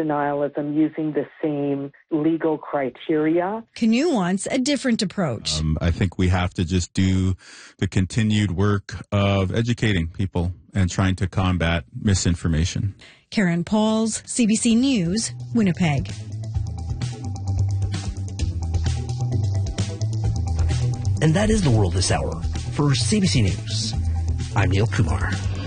denialism using the same legal criteria. Canoe wants a different approach. I think we have to just do the continued work of educating people and trying to combat misinformation. Karen Pauls, CBC News, Winnipeg. And that is the world this hour. For CBC News, I'm Neil Kumar.